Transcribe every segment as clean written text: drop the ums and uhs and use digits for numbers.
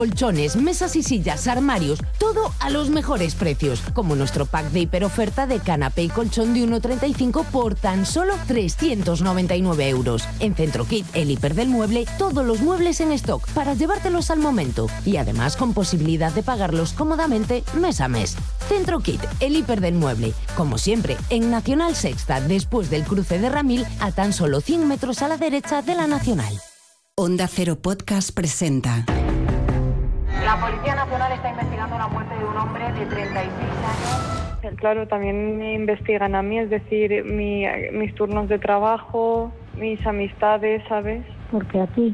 Colchones, mesas y sillas, armarios, todo a los mejores precios. Como nuestro pack de hiperoferta de canapé y colchón de 1,35 por tan solo 399 euros. En Centrokit, el hiper del mueble, todos los muebles en stock para llevártelos al momento. Y además con posibilidad de pagarlos cómodamente mes a mes. Centrokit, el hiper del mueble. Como siempre, en Nacional Sexta, después del cruce de Ramil, a tan solo 100 metros a la derecha de la Nacional. Onda Cero Podcast presenta... La Policía Nacional está investigando la muerte de un hombre de 36 años. Claro, también me investigan a mí, es decir, mis turnos de trabajo, mis amistades, ¿sabes? ¿Por qué a ti?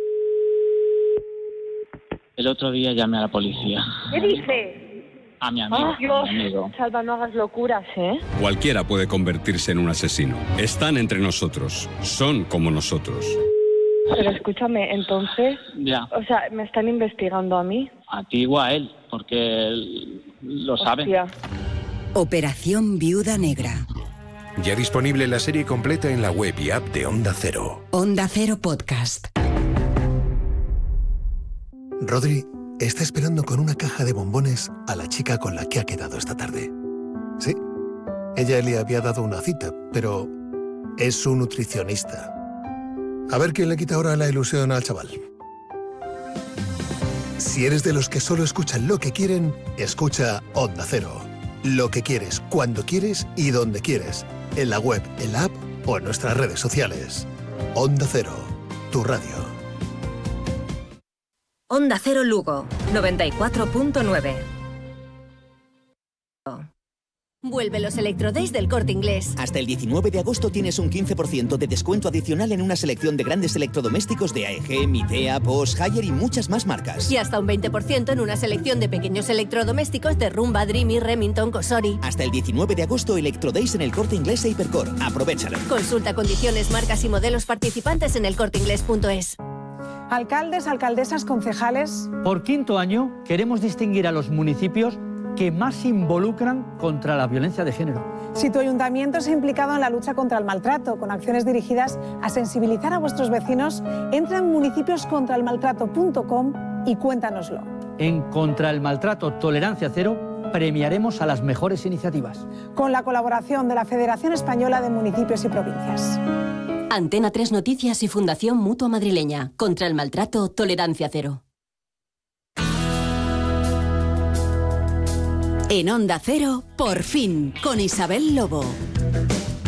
El otro día llamé a la policía. ¿Qué dices? A mi amigo. ¡Oh, Dios! A mi amigo. Salva, no hagas locuras, ¿eh? Cualquiera puede convertirse en un asesino. Están entre nosotros. Son como nosotros. Pero escúchame, entonces... Ya. O sea, ¿me están investigando a mí? A ti o a él, porque él lo sabe. Hostia. Operación Viuda Negra. Ya disponible la serie completa en la web y app de Onda Cero. Onda Cero Podcast. Rodri está esperando con una caja de bombones a la chica con la que ha quedado esta tarde. Sí, ella le había dado una cita, pero es su nutricionista. A ver quién le quita ahora la ilusión al chaval. Si eres de los que solo escuchan lo que quieren, escucha Onda Cero. Lo que quieres, cuando quieres y donde quieres. En la web, en la app o en nuestras redes sociales. Onda Cero, tu radio. Onda Cero Lugo, 94.9. Vuelve los Electrodays del Corte Inglés. Hasta el 19 de agosto tienes un 15% de descuento adicional en una selección de grandes electrodomésticos de AEG, Midea, Bosch, Haier y muchas más marcas. Y hasta un 20% en una selección de pequeños electrodomésticos de Rumba, Dreamy, Remington, Cosori. Hasta el 19 de agosto Electrodays en el Corte Inglés e Hipercor. Aprovéchalo. Consulta condiciones, marcas y modelos participantes en elcorteinglés.es. Alcaldes, alcaldesas, concejales. Por quinto año queremos distinguir a los municipios que más se involucran contra la violencia de género. Si tu ayuntamiento se ha implicado en la lucha contra el maltrato, con acciones dirigidas a sensibilizar a vuestros vecinos, entra en municipioscontraelmaltrato.com y cuéntanoslo. En Contra el Maltrato Tolerancia Cero premiaremos a las mejores iniciativas. Con la colaboración de la Federación Española de Municipios y Provincias. Antena 3 Noticias y Fundación Mutua Madrileña. Contra el Maltrato Tolerancia Cero. En Onda Cero, por fin, con Isabel Lobo.